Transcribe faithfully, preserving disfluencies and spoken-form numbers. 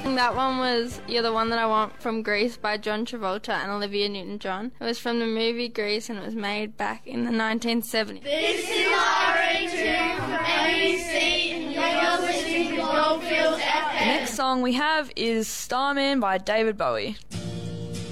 That one was You're the One That I Want from Grease by John Travolta and Olivia Newton-John. It was from the movie Grease and it was made back in the nineteen seventies. This is R A two from N B C and you're listening to Goldfields F M. The next song we have is Starman by David Bowie.